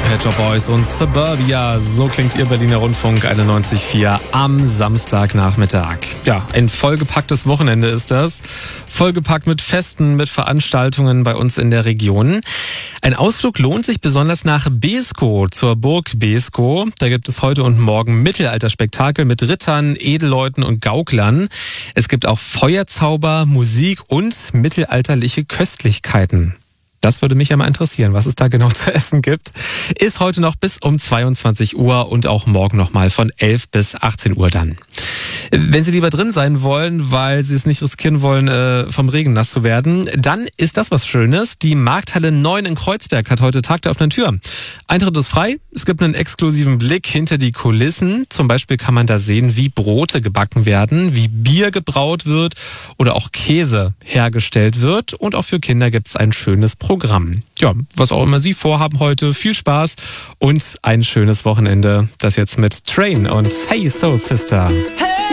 Pet Shop Boys und Suburbia. So klingt Ihr Berliner Rundfunk 91.4 am Samstagnachmittag. Ja, ein vollgepacktes Wochenende ist das. Vollgepackt mit Festen, mit Veranstaltungen bei uns in der Region. Ein Ausflug lohnt sich besonders nach Beeskow, zur Burg Beeskow. Da gibt es heute und morgen Mittelalterspektakel mit Rittern, Edelleuten und Gauklern. Es gibt auch Feuerzauber, Musik und mittelalterliche Köstlichkeiten. Das würde mich ja mal interessieren, was es da genau zu essen gibt. Ist heute noch bis um 22 Uhr und auch morgen nochmal von 11 bis 18 Uhr dann. Wenn Sie lieber drin sein wollen, weil Sie es nicht riskieren wollen, vom Regen nass zu werden, dann ist das was Schönes. Die Markthalle 9 in Kreuzberg hat heute Tag der offenen Tür. Eintritt ist frei. Es gibt einen exklusiven Blick hinter die Kulissen. Zum Beispiel kann man da sehen, wie Brote gebacken werden, wie Bier gebraut wird oder auch Käse hergestellt wird. Und auch für Kinder gibt es ein schönes Programm. Ja, was auch immer Sie vorhaben heute, viel Spaß und ein schönes Wochenende. Das jetzt mit Train und Hey Soul Sister. Hey!